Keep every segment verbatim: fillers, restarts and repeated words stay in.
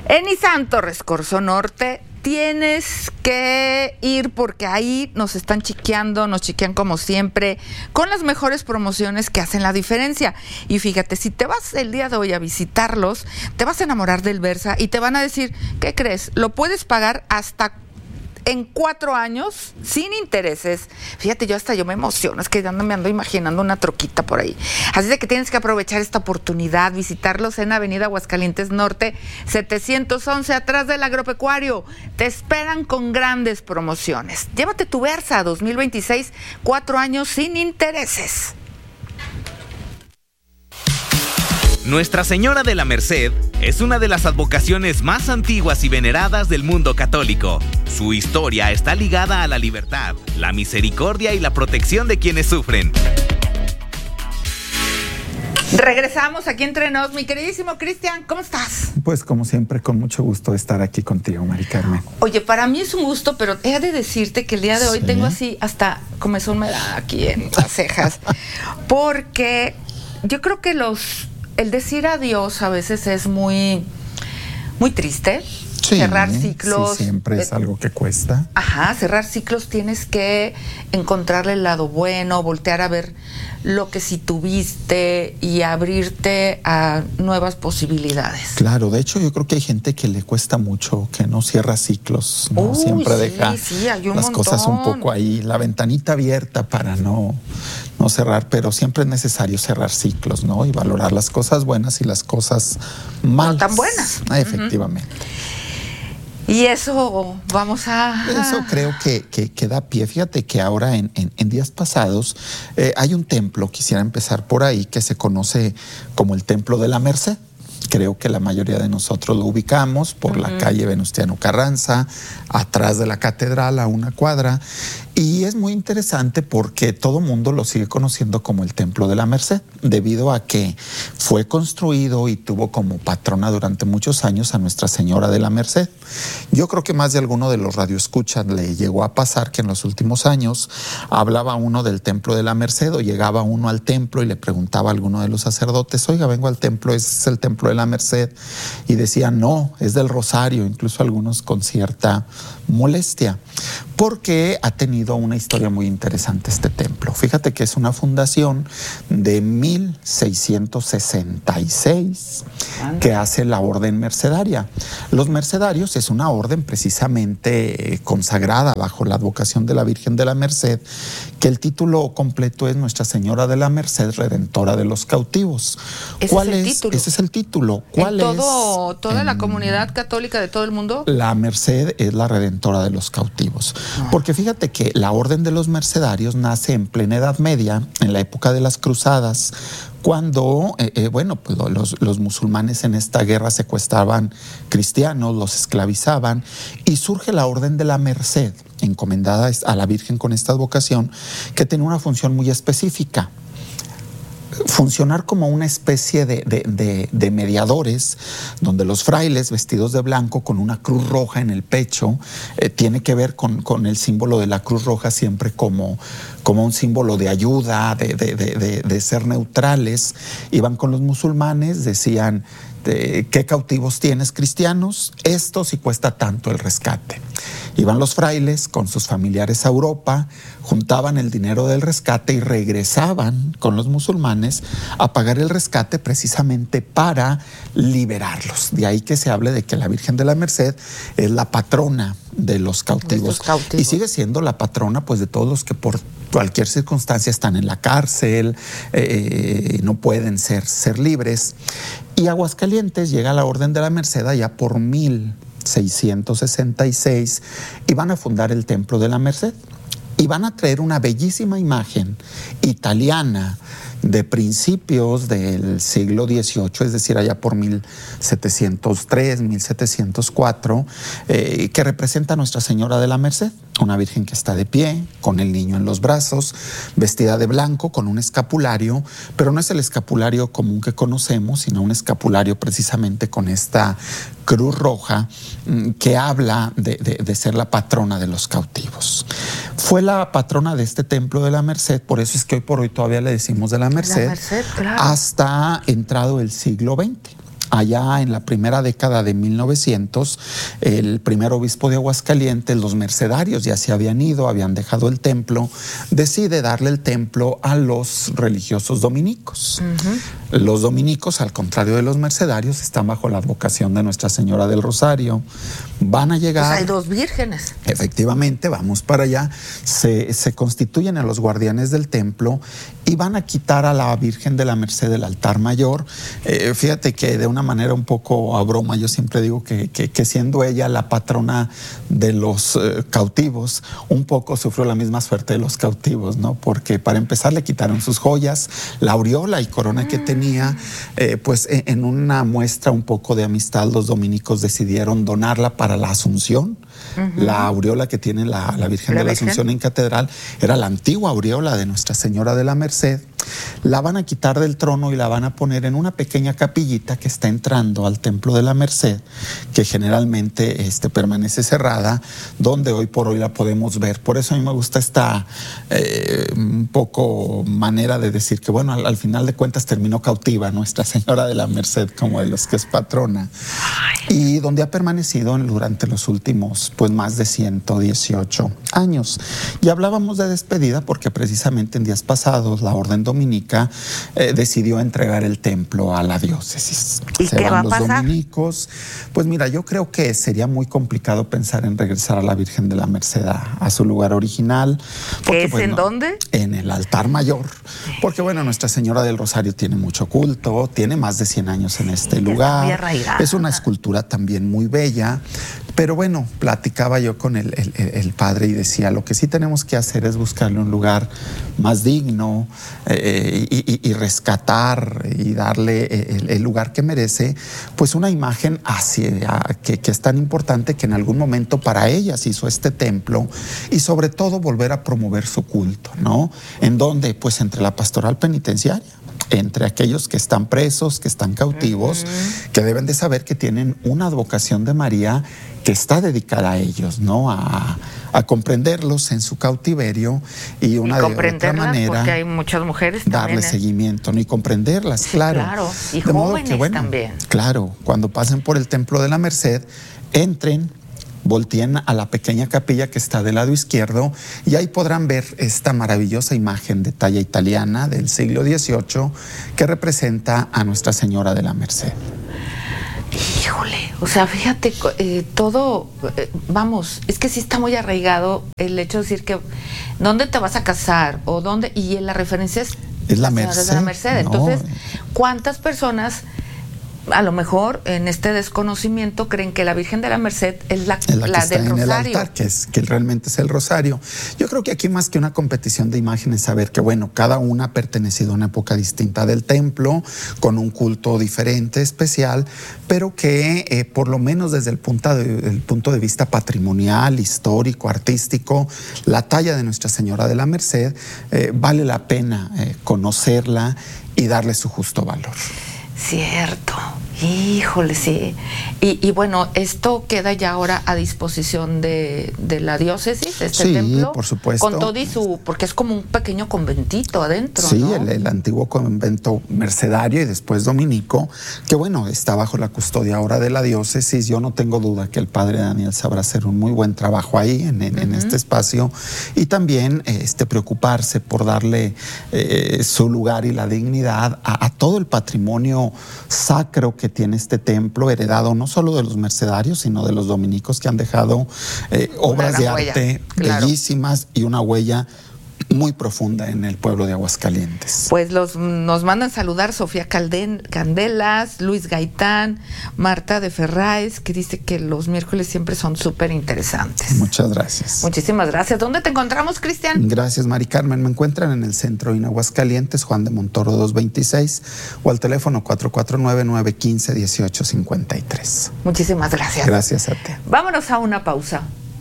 En Nissan Torres Corzo Norte tienes que ir porque ahí nos están chiqueando, nos chiquean como siempre, con las mejores promociones que hacen la diferencia. Y fíjate, si te vas el día de hoy a visitarlos, te vas a enamorar del Versa y te van a decir, ¿qué crees? Lo puedes pagar hasta en cuatro años, sin intereses. Fíjate, yo hasta yo me emociono, es que ya me ando imaginando una troquita por ahí. Así de que tienes que aprovechar esta oportunidad, visitarlos en Avenida Aguascalientes Norte, setecientos once, atrás del agropecuario. Te esperan con grandes promociones. Llévate tu Versa dos mil veintiséis, cuatro años sin intereses. Nuestra Señora de la Merced es una de las advocaciones más antiguas y veneradas del mundo católico. Su historia está ligada a la libertad, la misericordia y la protección de quienes sufren. Regresamos aquí entre nos, mi queridísimo Cristian, ¿cómo estás? Pues como siempre, con mucho gusto estar aquí contigo, Mari Carmen. Oye, para mí es un gusto, pero he de decirte que el día de hoy ¿Sí? tengo así hasta comezón me da aquí en las cejas, porque yo creo que los el decir adiós a veces es muy, muy triste. Sí, cerrar ciclos. Sí, siempre es algo que cuesta. Ajá, cerrar ciclos tienes que encontrarle el lado bueno, voltear a ver lo que sí tuviste y abrirte a nuevas posibilidades. Claro, de hecho yo creo que hay gente que le cuesta mucho, que no cierra ciclos, ¿no? Uy, Siempre sí, deja sí, hay un las montón. cosas un poco ahí, la ventanita abierta para no, no cerrar, pero siempre es necesario cerrar ciclos, ¿no? Y valorar las cosas buenas y las cosas malas. No tan buenas. Efectivamente. Y eso vamos a... Eso creo que, que, que da pie. Fíjate que ahora en, en, en días pasados eh, hay un templo, quisiera empezar por ahí, que se conoce como el Templo de la Merced. Creo que la mayoría de nosotros lo ubicamos por uh-huh. la calle Venustiano Carranza, atrás de la catedral a una cuadra. Y es muy interesante porque todo mundo lo sigue conociendo como el Templo de la Merced, debido a que fue construido y tuvo como patrona durante muchos años a Nuestra Señora de la Merced. Yo creo que más de alguno de los radioescuchas le llegó a pasar que en los últimos años hablaba uno del Templo de la Merced o llegaba uno al templo y le preguntaba a alguno de los sacerdotes, oiga, vengo al templo, ¿ese es el Templo de la Merced? Y decían, no, es del Rosario, incluso algunos con cierta molestia, porque ha tenido una historia muy interesante este templo. Fíjate que es una fundación de mil seiscientos sesenta y seis que hace la orden mercedaria. Los mercedarios es una orden precisamente consagrada bajo la advocación de la Virgen de la Merced, que el título completo es Nuestra Señora de la Merced, Redentora de los Cautivos. ¿Ese ¿Cuál es el es? título? Ese es el título. ¿Cuál ¿En todo, es? toda en, la comunidad católica de todo el mundo? La Merced es la Redentora de los cautivos. Ah. Porque fíjate que la orden de los mercedarios nace en plena Edad Media, en la época de las cruzadas, cuando, eh, eh, bueno, pues los, los musulmanes en esta guerra secuestraban cristianos, los esclavizaban, y surge la orden de la Merced, encomendada a la Virgen con esta advocación, que tiene una función muy específica. Funcionar como una especie de, de, de, de mediadores, donde los frailes vestidos de blanco con una cruz roja en el pecho, eh, tiene que ver con, con el símbolo de la cruz roja siempre como, como un símbolo de ayuda, de, de, de, de, de ser neutrales. Iban con los musulmanes, decían, de, ¿qué cautivos tienes, cristianos? Esto sí cuesta tanto el rescate. Iban los frailes con sus familiares a Europa, juntaban el dinero del rescate y regresaban con los musulmanes a pagar el rescate precisamente para liberarlos. De ahí que se hable de que la Virgen de la Merced es la patrona de los cautivos. De cautivos. Y sigue siendo la patrona pues de todos los que por cualquier circunstancia están en la cárcel, eh, no pueden ser, ser libres. Y Aguascalientes llega a la Orden de la Merced allá por mil seiscientos sesenta y seis y van a fundar el Templo de la Merced y van a traer una bellísima imagen italiana de principios del siglo dieciocho, es decir, allá por mil setecientos tres, mil setecientos cuatro, eh, que representa a Nuestra Señora de la Merced, una virgen que está de pie, con el niño en los brazos, vestida de blanco, con un escapulario, pero no es el escapulario común que conocemos, sino un escapulario precisamente con esta cruz roja que habla de, de, de ser la patrona de los cautivos. Fue la patrona de este Templo de la Merced, por eso es que hoy por hoy todavía le decimos de la Merced, la Merced, claro, hasta entrado el siglo veinte. allá en la primera década de mil novecientos, el primer obispo de Aguascalientes, los mercedarios ya se habían ido, habían dejado el templo, decide darle el templo a los religiosos dominicos. Uh-huh. Los dominicos, al contrario de los mercedarios, están bajo la advocación de Nuestra Señora del Rosario. Van a llegar... Pues hay dos vírgenes. Efectivamente, vamos para allá. Se, se constituyen en los guardianes del templo y van a quitar a la Virgen de la Merced del altar mayor. Eh, fíjate que de una manera un poco a broma, yo siempre digo que, que, que siendo ella la patrona de los eh, cautivos, un poco sufrió la misma suerte de los cautivos, ¿no? Porque para empezar le quitaron sus joyas, la aureola y corona mm. que tenía, eh, pues en, en una muestra un poco de amistad los dominicos decidieron donarla para la Asunción. Uh-huh. La aureola que tiene la, la Virgen ¿La de la Virgen? Asunción en Catedral era la antigua aureola de Nuestra Señora de la Merced. La van a quitar del trono y la van a poner en una pequeña capillita que está entrando al Templo de la Merced, que generalmente este, permanece cerrada, donde hoy por hoy la podemos ver. Por eso a mí me gusta esta eh, un poco manera de decir que, bueno, al, al final de cuentas terminó cautiva Nuestra Señora de la Merced, como de los que es patrona, y donde ha permanecido durante los últimos, pues, más de ciento dieciocho años. Y hablábamos de despedida porque precisamente en días pasados la Orden Dominica eh, decidió entregar el templo a la diócesis. ¿Y Se qué van va a los pasar? dominicos. Pues mira, yo creo que sería muy complicado pensar en regresar a la Virgen de la Merced a, a su lugar original. Porque, ¿Qué es bueno, en dónde? En el altar mayor. Porque bueno, Nuestra Señora del Rosario tiene mucho culto, tiene más de cien años en este lugar. Es una escultura también muy bella. Pero bueno, platicaba yo con el, el, el padre y decía, lo que sí tenemos que hacer es buscarle un lugar más digno eh, y, y, y rescatar y darle el, el lugar que merece, pues una imagen hacia, que, que es tan importante que en algún momento para ellas hizo este templo, y sobre todo volver a promover su culto, ¿no? ¿En dónde? Pues entre la pastoral penitenciaria, entre aquellos que están presos, que están cautivos, uh-huh. que deben de saber que tienen una advocación de María que está dedicada a ellos, ¿no? A, a comprenderlos en su cautiverio y una y de otra manera, porque hay muchas mujeres también, darle ¿eh? seguimiento, ¿no? Y comprenderlas, sí, claro. Claro, y de jóvenes modo que, bueno, también. Claro, cuando pasen por el Templo de la Merced, entren, volteen a la pequeña capilla que está del lado izquierdo y ahí podrán ver esta maravillosa imagen de talla italiana del siglo dieciocho que representa a Nuestra Señora de la Merced. Híjole, o sea, fíjate, eh, todo, eh, vamos, es que sí está muy arraigado el hecho de decir que ¿dónde te vas a casar? O dónde, y la referencia es, es la Merced. La Merced. Entonces, no. ¿cuántas personas a lo mejor en este desconocimiento creen que la Virgen de la Merced es la, es la, la que del está en Rosario? El altar, que, es, que realmente es el Rosario. Yo creo que aquí más que una competición de imágenes, saber que bueno, cada una ha pertenecido a una época distinta del templo, con un culto diferente, especial, pero que eh, por lo menos desde el punto, de, el punto de vista patrimonial, histórico, artístico, la talla de Nuestra Señora de la Merced eh, vale la pena eh, conocerla y darle su justo valor. Cierto, híjole, sí. Y, y bueno, esto queda ya ahora a disposición de, de la diócesis, este sí, templo. Por supuesto. Con todo y su, porque es como un pequeño conventito adentro, sí, ¿no? el, el antiguo convento mercedario y después dominico, que bueno, está bajo la custodia ahora de la diócesis. Yo no tengo duda que el padre Daniel sabrá hacer un muy buen trabajo ahí, en, en, uh-huh. en este espacio, y también eh, este, preocuparse por darle eh, su lugar y la dignidad a, a todo el patrimonio sacro que tiene este templo, heredado no solo de los mercedarios, sino de los dominicos, que han dejado eh, obras de huella, arte claro. bellísimas y una huella muy profunda en el pueblo de Aguascalientes. Pues los, nos mandan saludar Sofía Calden, Candelas, Luis Gaitán, Marta de Ferraes, que dice que los miércoles siempre son súper interesantes. Muchas gracias. Muchísimas gracias. ¿Dónde te encontramos, Cristian? Gracias, Mari Carmen. Me encuentran en el centro en Aguascalientes, Juan de Montoro doscientos veintiséis, o al teléfono cuatro cuatro nueve, nueve uno cinco, uno ocho cinco tres. Muchísimas gracias. Gracias a ti. Vámonos a una pausa.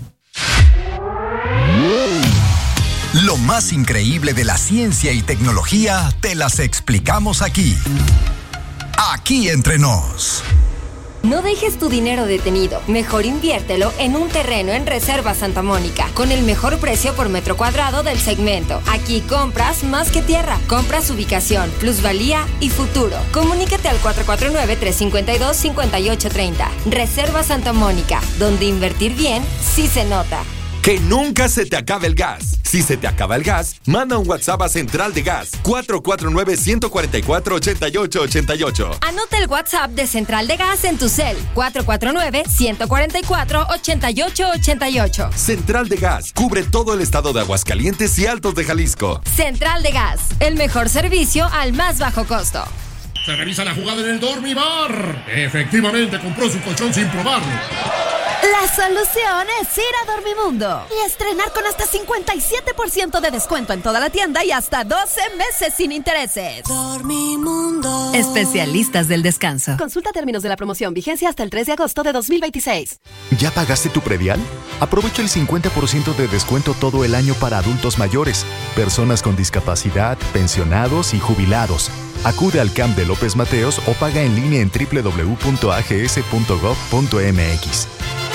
Lo más increíble de la ciencia y tecnología te las explicamos aquí. Aquí entre nos. No No dejes tu dinero detenido. Mejor inviértelo en un terreno en Reservas Santa Mónica, con el mejor precio por metro cuadrado del segmento. Aquí compras más que tierra. Compras ubicación, plusvalía y futuro. Comunícate al cuatro cuatro nueve, tres cinco dos, cinco ocho tres cero. Reservas Santa Mónica, donde invertir bien sí se nota. Que nunca se te acabe el gas. Si se te acaba el gas, manda un WhatsApp a Central de Gas cuatro cuatro nueve, uno cuatro cuatro, ocho ocho ocho ocho. Anota el WhatsApp de Central de Gas en tu cel. cuatro cuatro nueve, uno cuatro cuatro, ocho ocho ocho ocho. Central de Gas cubre todo el estado de Aguascalientes y Altos de Jalisco. Central de Gas, el mejor servicio al más bajo costo. Se revisa la jugada en el Dormibar. Efectivamente compró su colchón sin probarlo. La solución es ir a Dormimundo y estrenar con hasta cincuenta y siete por ciento de descuento en toda la tienda y hasta doce meses sin intereses. Dormimundo. Especialistas del descanso. Consulta términos de la promoción, vigencia hasta el tres de agosto de dos mil veintiséis. ¿Ya pagaste tu predial? Aprovecha el cincuenta por ciento de descuento todo el año para adultos mayores, personas con discapacidad, pensionados y jubilados. Acude al C A M de López Mateos o paga en línea en doble u doble u doble u punto a g s punto gov punto m x.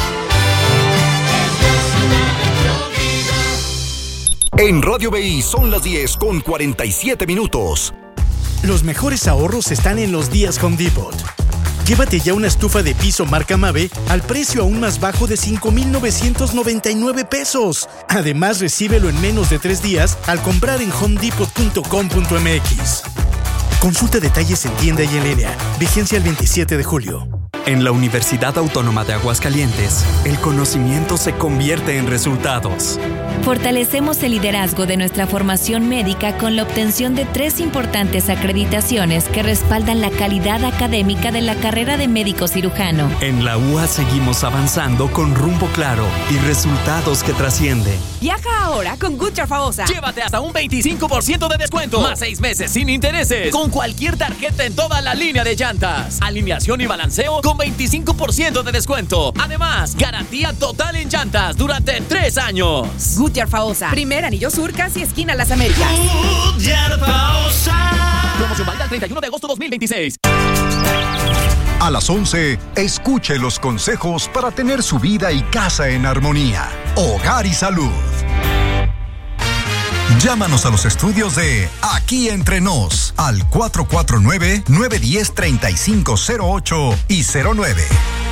En Radio B I son las diez con cuarenta y siete minutos. Los mejores ahorros están en los días Home Depot. Llévate ya una estufa de piso marca Mave al precio aún más bajo de cinco mil novecientos noventa y nueve pesos. Además, recíbelo en menos de tres días al comprar en home depot punto com punto m x. Consulta detalles en tienda y en línea. Vigencia el veintisiete de julio. En la Universidad Autónoma de Aguascalientes, el conocimiento se convierte en resultados. Fortalecemos el liderazgo de nuestra formación médica con la obtención de tres importantes acreditaciones que respaldan la calidad académica de la carrera de médico cirujano. En la U A seguimos avanzando con rumbo claro y resultados que trascienden. Viaja ahora con Goodyear Faosa. Llévate hasta un veinticinco por ciento de descuento. Más seis meses sin intereses. Con cualquier tarjeta en toda la línea de llantas. Alineación y balanceo con veinticinco por ciento de descuento. Además, garantía total en llantas durante tres años. Goodyear Faosa. Primer anillo sur, casi esquina Las Américas. Goodyear Faosa. Promoción válida el treinta y uno de agosto de dos mil veintiséis. A las once, escuche los consejos para tener su vida y casa en armonía. Hogar y Salud. Llámanos a los estudios de Aquí Entre Nos al cuatro cuatro nueve, nueve uno cero, tres cinco cero ocho y cero nueve.